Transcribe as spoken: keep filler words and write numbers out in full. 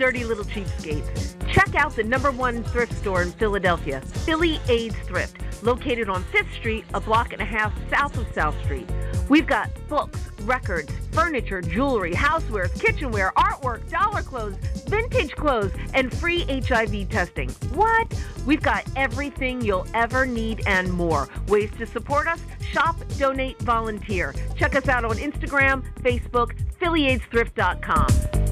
dirty little cheapskates. Check out the number one thrift store in Philadelphia, Philly AIDS Thrift, located on fifth Street, a block and a half south of South Street. We've got books, records, furniture, jewelry, housewares, kitchenware, artwork, dollar clothes, vintage clothes, and free H I V testing. What? We've got everything you'll ever need and more. Ways to support us? Shop, donate, volunteer. Check us out on Instagram, Facebook, Philly AIDS Thrift dot com.